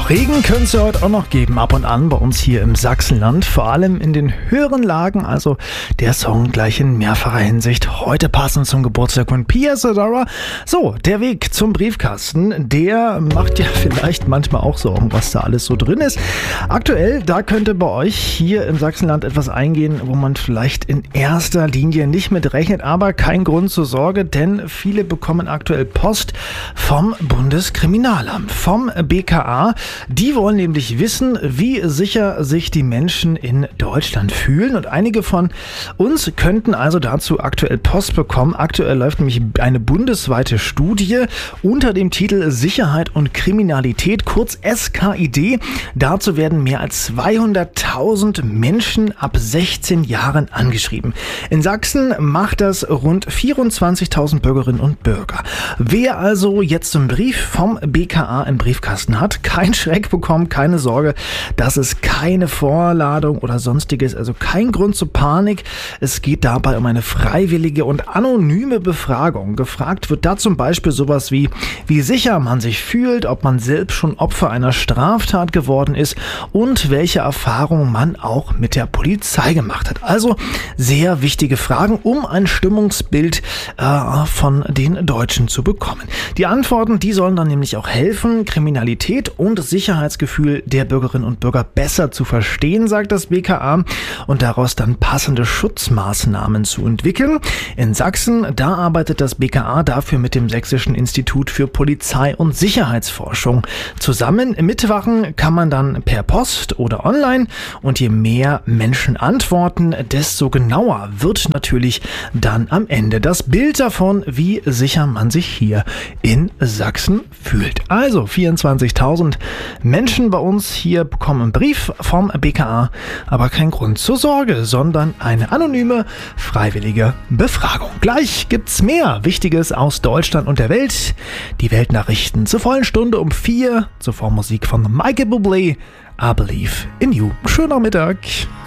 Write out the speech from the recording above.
Regen könnte es ja heute auch noch geben, ab und an bei uns hier im Sachsenland, vor allem in den höheren Lagen, also der Song gleich in mehrfacher Hinsicht. Heute passend zum Geburtstag von Pia Zadora. So, der Weg zum Briefkasten, der macht ja vielleicht manchmal auch Sorgen, was da alles so drin ist. Aktuell, da könnte bei euch hier im Sachsenland etwas eingehen, wo man vielleicht in erster Linie nicht mit rechnet, aber kein Grund zur Sorge, denn viele bekommen aktuell Post vom Bundeskriminalamt, vom BKA. Die wollen nämlich wissen, wie sicher sich die Menschen in Deutschland fühlen. Und einige von uns könnten also dazu aktuell Post bekommen. Aktuell läuft nämlich eine bundesweite Studie unter dem Titel Sicherheit und Kriminalität, kurz SKID. Dazu werden mehr als 200.000 Menschen ab 16 Jahren angeschrieben. In Sachsen macht das rund 24.000 Bürgerinnen und Bürger. Wer also jetzt einen Brief vom BKA im Briefkasten hat, kein Schreck bekommen, keine Sorge, das ist keine Vorladung oder sonstiges, also kein Grund zur Panik. Es geht dabei um eine freiwillige und anonyme Befragung. Gefragt wird da zum Beispiel sowas wie sicher man sich fühlt, ob man selbst schon Opfer einer Straftat geworden ist und welche Erfahrungen man auch mit der Polizei gemacht hat. Also sehr wichtige Fragen, um ein Stimmungsbild von den Deutschen zu bekommen. Die Antworten, die sollen dann nämlich auch helfen, Kriminalität und Sicherheitsgefühl der Bürgerinnen und Bürger besser zu verstehen, sagt das BKA, und daraus dann passende Schutzmaßnahmen zu entwickeln. In Sachsen, da arbeitet das BKA dafür mit dem Sächsischen Institut für Polizei- und Sicherheitsforschung zusammen. Mitwachen kann man dann per Post oder online, und je mehr Menschen antworten, desto genauer wird natürlich dann am Ende das Bild davon, wie sicher man sich hier in Sachsen fühlt. Also 24.000 Menschen bei uns hier bekommen einen Brief vom BKA, aber kein Grund zur Sorge, sondern eine anonyme, freiwillige Befragung. Gleich gibt's mehr Wichtiges aus Deutschland und der Welt. Die Weltnachrichten zur vollen Stunde um 4, zuvor Musik von Michael Bublé, I Believe in You. Schöner Mittag.